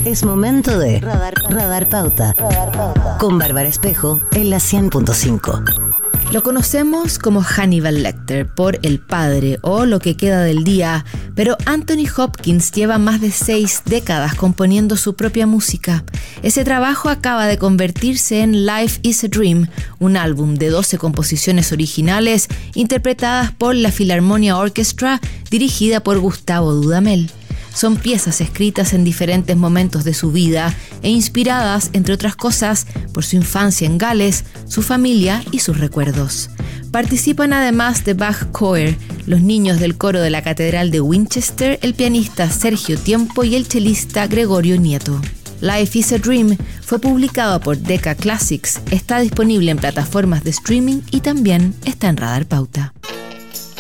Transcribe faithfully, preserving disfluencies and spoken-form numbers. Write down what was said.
Es momento de Radar, Radar Pauta. Radar Pauta. Con Bárbara Espejo en la cien punto cinco. Lo conocemos como Hannibal Lecter por El Padre o Lo que queda del día, pero Anthony Hopkins lleva más de seis décadas componiendo su propia música. Ese trabajo acaba de convertirse en Life is a Dream, un álbum de doce composiciones originales interpretadas por la Philharmonia Orchestra, dirigida por Gustavo Dudamel. Son piezas escritas en diferentes momentos de su vida e inspiradas, entre otras cosas, por su infancia en Gales, su familia y sus recuerdos. Participan además de Bach Choir, los niños del coro de la Catedral de Winchester, el pianista Sergio Tiempo y el chelista Gregorio Nieto. Life is a Dream fue publicado por Decca Classics, está disponible en plataformas de streaming y también está en Radar Pauta.